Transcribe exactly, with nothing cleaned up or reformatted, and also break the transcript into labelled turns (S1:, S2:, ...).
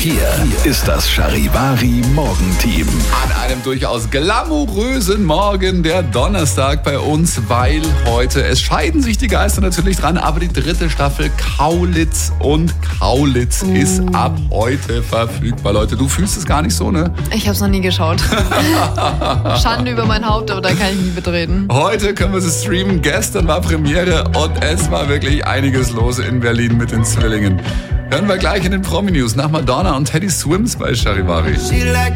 S1: Hier ist das Charivari Morgenteam.
S2: An einem durchaus glamourösen Morgen, der Donnerstag bei uns, weil heute, es scheiden sich die Geister natürlich dran, aber die dritte Staffel Kaulitz und Kaulitz uh. ist ab heute verfügbar. Leute, du fühlst es gar nicht so, ne?
S3: Ich hab's noch nie geschaut. Schande über mein Haupt, aber da kann ich nie betreten.
S2: Heute können wir sie streamen. Gestern war Premiere und es war wirklich einiges los in Berlin mit den Zwillingen. Hören wir gleich in den Promi-News nach Madonna und Teddy Swims bei Charivari.